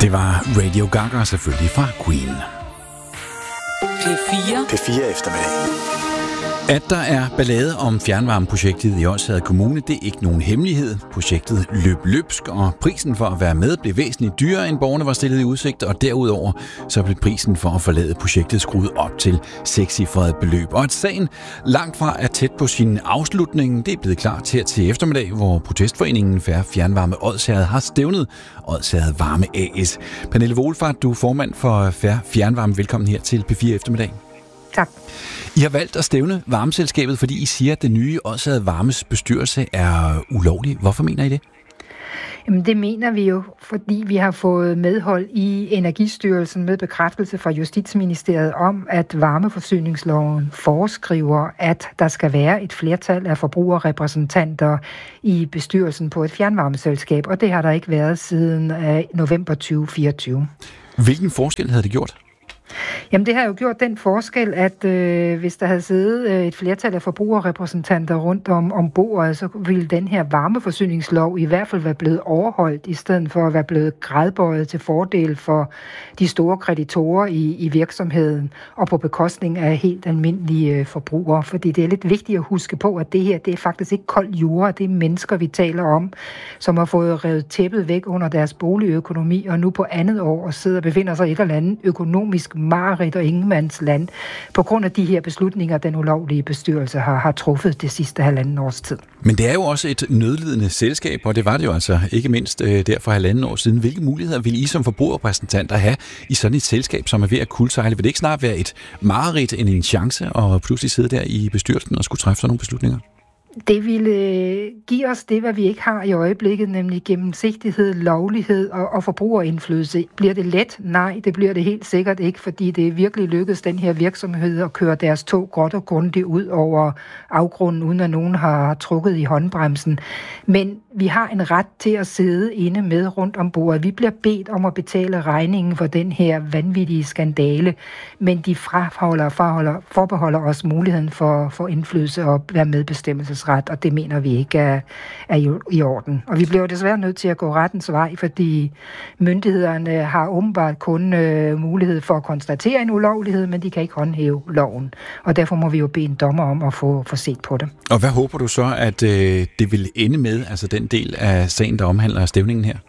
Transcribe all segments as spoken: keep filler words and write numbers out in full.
Det var Radio Gaga selvfølgelig fra Queen. P fire. P fire eftermiddag. At der er ballade om fjernvarmeprojektet i Odsherred Kommune, det er ikke nogen hemmelighed. Projektet løb løbsk, og prisen for at være med blev væsentligt dyrere, end borgerne var stillet i udsigt, og derudover så blev prisen for at forlade projektet skruet op til sekscifret beløb. Og at sagen langt fra er tæt på sin afslutning, det er blevet klar til, til eftermiddag, hvor protestforeningen Fair Fjernvarme Odsherred har stævnet Odsherred Varme A S. Pernille Wohlfahrt, du er formand for Fair Fjernvarme. Velkommen her til P fire eftermiddag. Tak. I har valgt at stævne varmeselskabet, fordi I siger, at det nye Odsherred Varmes bestyrelse er ulovlig. Hvorfor mener I det? Jamen, det mener vi jo, fordi vi har fået medhold i Energistyrelsen med bekræftelse fra Justitsministeriet om, at varmeforsyningsloven foreskriver, at der skal være et flertal af forbrugerrepræsentanter i bestyrelsen på et fjernvarmeselskab, og det har der ikke været siden november tyve fireogtyve. Hvilken forskel havde det gjort? Jamen, det har jo gjort den forskel, at øh, hvis der havde siddet øh, et flertal af forbrugerrepræsentanter rundt om, om bordet, så ville den her varmeforsyningslov i hvert fald være blevet overholdt, i stedet for at være blevet gradbøjet til fordel for de store kreditorer i, i virksomheden, og på bekostning af helt almindelige øh, forbrugere. Fordi det er lidt vigtigt at huske på, at det her, det er faktisk ikke kold jura, det er mennesker, vi taler om, som har fået revet tæppet væk under deres boligøkonomi, og nu på andet år og sidder og befinder sig i et eller andet økonomisk mareridt og ingenmands land, på grund af de her beslutninger, den ulovlige bestyrelse har, har truffet det sidste halvanden års tid. Men det er jo også et nødlidende selskab, og det var det jo altså ikke mindst øh, der for halvanden år siden. Hvilke muligheder vil I som forbrugerrepræsentanter have i sådan et selskab, som er ved at kuldsejle? Vil det ikke snart være et mareridt end en chance at pludselig sidde der i bestyrelsen og skulle træffe sådan nogle beslutninger? Det ville give os det, hvad vi ikke har i øjeblikket, nemlig gennemsigtighed, lovlighed og, og forbrugerindflydelse. Bliver det let? Nej, det bliver det helt sikkert ikke, fordi det er virkelig lykkedes den her virksomhed at køre deres tog godt og grundigt ud over afgrunden, uden at nogen har trukket i håndbremsen. Men vi har en ret til at sidde inde med rundt om bordet. Vi bliver bedt om at betale regningen for den her vanvittige skandale, men de fraholder, forholder, forbeholder os muligheden for, for indflydelse og være medbestemmelsesret, og det mener vi ikke er, er i, i orden. Og vi bliver desværre nødt til at gå rettens vej, fordi myndighederne har åbenbart kun øh, mulighed for at konstatere en ulovlighed, men de kan ikke håndhæve loven. Og derfor må vi jo bede en dommer om at få, få set på det. Og hvad håber du så, at øh, det vil ende med, altså den del af sagen, der omhandler stævningen her?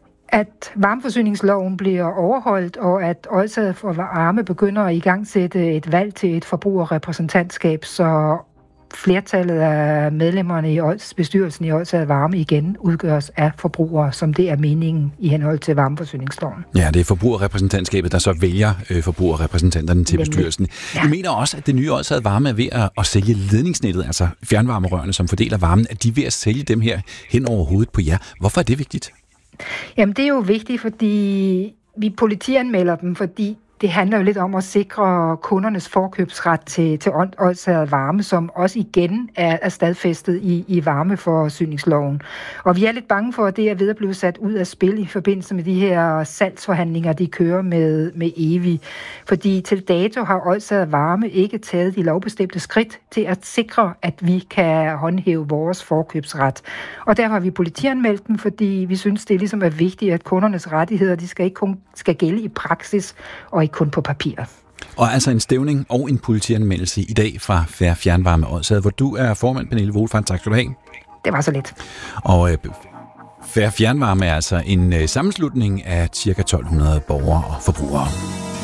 At varmeforsyningsloven bliver overholdt, og at Odsherred Varme begynder at igangsætte et valg til et forbrugerrepræsentantskab, så flertallet af medlemmerne i bestyrelsen i Odsherred Varme igen udgøres af forbrugere, som det er meningen i henhold til varmeforsyningsloven. Ja, det er forbrugerrepræsentantskabet, der så vælger øh, forbrugerrepræsentanterne til bestyrelsen. Ja. Jeg mener også, at det nye Odsherred Varme er ved at, at sælge ledningsnettet, altså fjernvarmerørene, som fordeler varmen, at de er ved at sælge dem her hen over hovedet på jer. Hvorfor er det vigtigt? Jamen, det er jo vigtigt, fordi vi politianmelder dem, fordi det handler jo lidt om at sikre kundernes forkøbsret til, til Odsherred Varme, som også igen er, er stadfæstet i, i varmeforsyningsloven. Og vi er lidt bange for, at det er ved at blive sat ud af spil i forbindelse med de her salgsforhandlinger, de kører med, med Evi. Fordi til dato har Odsherred Varme ikke taget de lovbestemte skridt til at sikre, at vi kan håndhæve vores forkøbsret. Og derfor har vi politianmeldt dem, fordi vi synes, det ligesom er vigtigt, at kundernes rettigheder, de skal ikke kun skal gælde i praksis og ikke kun på papiret. Og altså en stævning og en politianmeldelse i dag fra Fair Fjernvarme Odsherred, hvor du er formand, Pernille Wohlfahrt. Tak skal du have. Det var så lidt. Og øh, Fair Fjernvarme er altså en øh, sammenslutning af ca. tolv hundrede borgere og forbrugere.